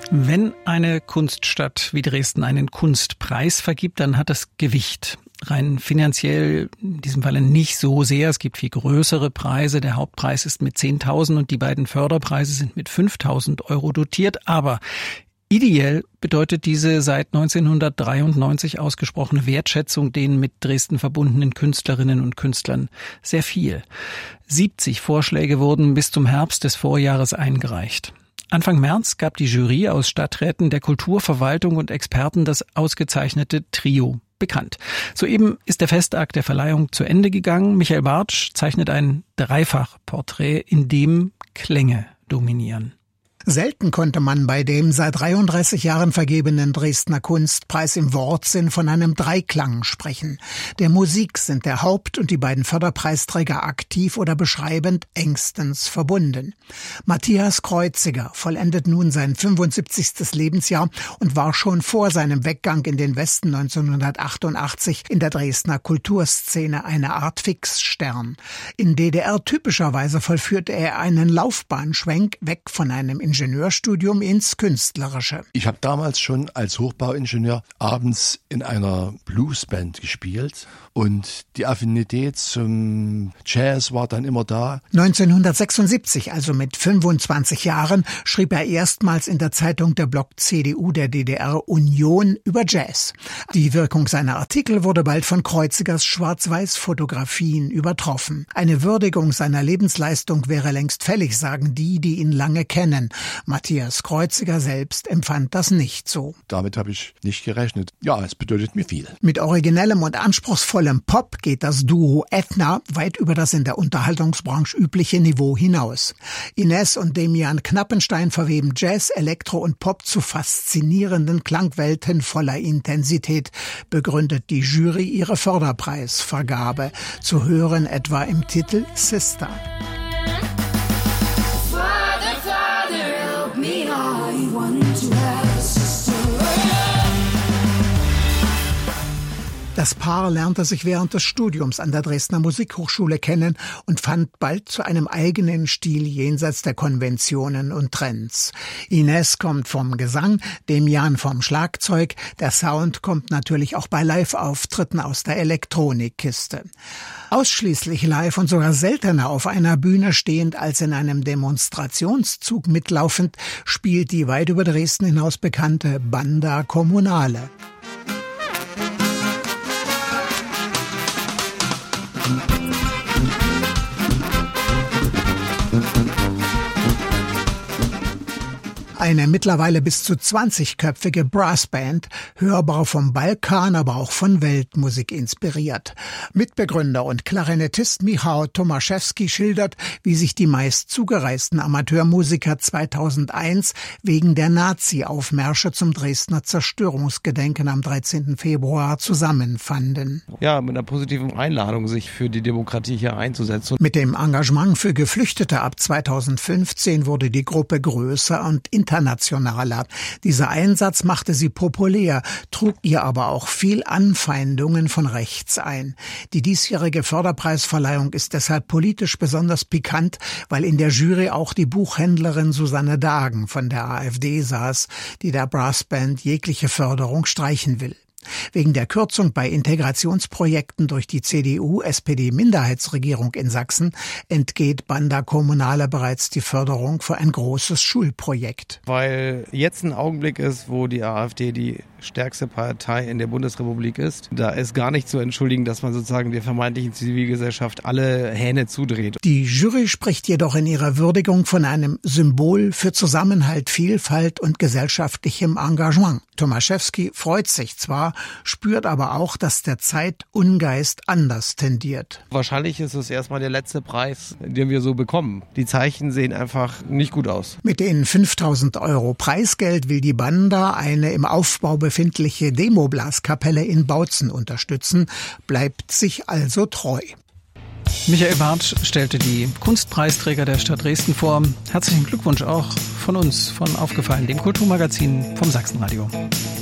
Wenn eine Kunststadt wie Dresden einen Kunstpreis vergibt, dann hat das Gewicht. Rein finanziell in diesem Falle nicht so sehr. Es gibt viel größere Preise. Der Hauptpreis ist mit 10.000 und die beiden Förderpreise sind mit 5.000 € dotiert. Aber ideell bedeutet diese seit 1993 ausgesprochene Wertschätzung den mit Dresden verbundenen Künstlerinnen und Künstlern sehr viel. 70 Vorschläge wurden bis zum Herbst des Vorjahres eingereicht. Anfang März gab die Jury aus Stadträten, der Kulturverwaltung und Experten das ausgezeichnete Trio bekannt. Soeben ist der Festakt der Verleihung zu Ende gegangen. Michael Bartsch zeichnet ein Dreifachporträt, in dem Klänge dominieren. Selten konnte man bei dem seit 33 Jahren vergebenen Dresdner Kunstpreis im Wortsinn von einem Dreiklang sprechen. Der Musik sind der Haupt- und die beiden Förderpreisträger aktiv oder beschreibend engstens verbunden. Matthias Kreuziger vollendet nun sein 75. Lebensjahr und war schon vor seinem Weggang in den Westen 1988 in der Dresdner Kulturszene eine Art Fixstern. In DDR typischerweise vollführte er einen Laufbahnschwenk weg von einem Ingenieurstudium ins Künstlerische. Ich habe damals schon als Hochbauingenieur abends in einer Bluesband gespielt und die Affinität zum Jazz war dann immer da. 1976, also mit 25 Jahren, schrieb er erstmals in der Zeitung der Block CDU der DDR Union über Jazz. Die Wirkung seiner Artikel wurde bald von Kreuzigers Schwarz-Weiß-Fotografien übertroffen. Eine Würdigung seiner Lebensleistung wäre längst fällig, sagen die ihn lange kennen. Matthias Kreuziger selbst empfand das nicht so. Damit habe ich nicht gerechnet. Ja, es bedeutet mir viel. Mit originellem und anspruchsvollem Pop geht das Duo Ethna weit über das in der Unterhaltungsbranche übliche Niveau hinaus. Ines und Demian Knappenstein verweben Jazz, Elektro und Pop zu faszinierenden Klangwelten voller Intensität, begründet die Jury ihre Förderpreisvergabe. Zu hören etwa im Titel Sister. Das Paar lernte sich während des Studiums an der Dresdner Musikhochschule kennen und fand bald zu einem eigenen Stil jenseits der Konventionen und Trends. Ines kommt vom Gesang, Demian vom Schlagzeug. Der Sound kommt natürlich auch bei Live-Auftritten aus der Elektronikkiste. Ausschließlich live und sogar seltener auf einer Bühne stehend als in einem Demonstrationszug mitlaufend, spielt die weit über Dresden hinaus bekannte Banda Kommunale. Eine mittlerweile bis zu 20-köpfige Brassband, hörbar vom Balkan, aber auch von Weltmusik inspiriert. Mitbegründer und Klarinettist Michał Tomaszewski schildert, wie sich die meist zugereisten Amateurmusiker 2001 wegen der Nazi-Aufmärsche zum Dresdner Zerstörungsgedenken am 13. Februar zusammenfanden. Ja, mit einer positiven Einladung, sich für die Demokratie hier einzusetzen. Mit dem Engagement für Geflüchtete ab 2015 wurde die Gruppe größer und internationaler. Dieser Einsatz machte sie populär, trug ihr aber auch viel Anfeindungen von rechts ein. Die diesjährige Förderpreisverleihung ist deshalb politisch besonders pikant, weil in der Jury auch die Buchhändlerin Susanne Dagen von der AfD saß, die der Brassband jegliche Förderung streichen will. Wegen der Kürzung bei Integrationsprojekten durch die CDU-SPD-Minderheitsregierung in Sachsen entgeht Banda Kommunale bereits die Förderung für ein großes Schulprojekt. Weil jetzt ein Augenblick ist, wo die AfD die stärkste Partei in der Bundesrepublik ist. Da ist gar nicht zu entschuldigen, dass man sozusagen der vermeintlichen Zivilgesellschaft alle Hähne zudreht. Die Jury spricht jedoch in ihrer Würdigung von einem Symbol für Zusammenhalt, Vielfalt und gesellschaftlichem Engagement. Tomaszewski freut sich zwar, spürt aber auch, dass der Zeitungeist anders tendiert. Wahrscheinlich ist es erstmal der letzte Preis, den wir so bekommen. Die Zeichen sehen einfach nicht gut aus. Mit den 5.000 € Preisgeld will die Banda eine im Aufbau befindliche Demoblaskapelle in Bautzen unterstützen, bleibt sich also treu. Michael Bartsch stellte die Kunstpreisträger der Stadt Dresden vor. Herzlichen Glückwunsch auch von uns, von Aufgefallen, dem Kulturmagazin vom Sachsenradio.